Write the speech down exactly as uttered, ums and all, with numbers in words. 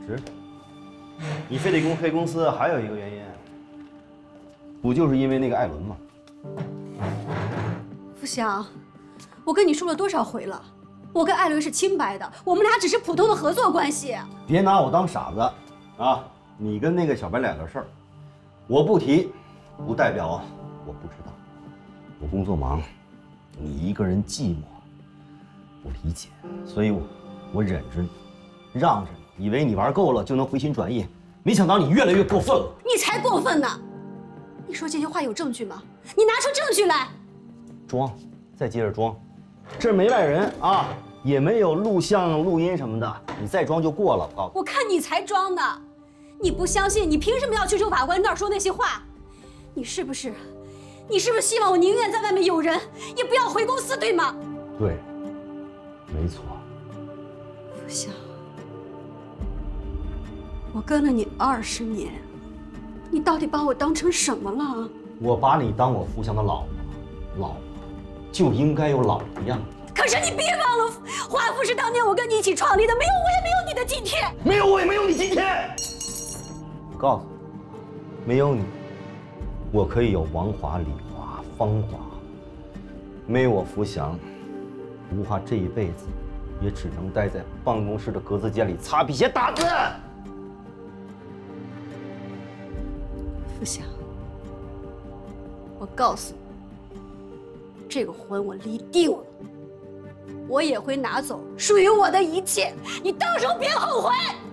实，你非得公黑公司，还有一个原因，不就是因为那个艾伦吗？ 富祥，我跟你说了多少回了，我跟艾伦是清白的，我们俩只是普通的合作关系。 别拿我当傻子啊！你跟那个小白脸的事儿，我不提，不代表我不知道。我工作忙，你一个人寂寞，我理解，所以我我忍着你，让着你，以为你玩够了就能回心转意，没想到你越来越过分了。 你才过分呢！你说这些话有证据吗？你拿出证据来！ 装，再接着装，这儿没外人啊，也没有录像、录音什么的，你再装就过了。我告诉你， 我看你才装呢！你不相信，你凭什么要去求法官那儿说那些话？你是不是？你是不是希望我宁愿在外面有人，也不要回公司，对吗？ 对，没错。 富祥，我跟了你二十年，你到底把我当成什么了？ 我把你当我富祥的老婆，老婆就应该有老婆的样子。 可是你别忘了，华富是当年我跟你一起创立的，没有我也没有你的今天。 没有我也没有你今天。我告诉你，没有你，我可以有王华、李华、芳华；没有我福祥，吴华这一辈子也只能待在办公室的格子间里擦皮鞋、打字。 福祥，我告诉你，这个婚我离定了，我也会拿走属于我的一切，你到时候别后悔。